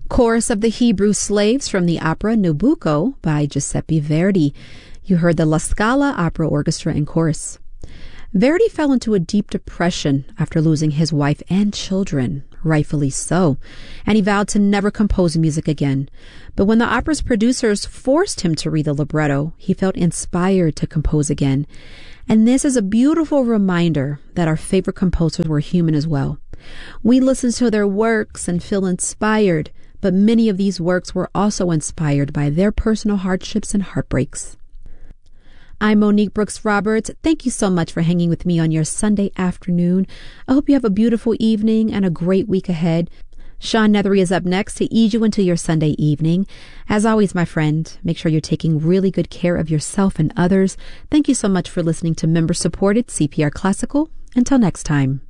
Chorus of the Hebrew Slaves from the opera Nabucco by Giuseppe Verdi. You heard the La Scala Opera Orchestra and Chorus. Verdi fell into a deep depression after losing his wife and children, rightfully so, and he vowed to never compose music again. But when the opera's producers forced him to read the libretto, he felt inspired to compose again. And this is a beautiful reminder that our favorite composers were human as well. We listen to their works and feel inspired, but many of these works were also inspired by their personal hardships and heartbreaks. I'm Monique Brooks Roberts. Thank you so much for hanging with me on your Sunday afternoon. I hope you have a beautiful evening and a great week ahead. Sean Nethery is up next to ease you into your Sunday evening. As always, my friend, make sure you're taking really good care of yourself and others. Thank you so much for listening to member-supported CPR Classical. Until next time.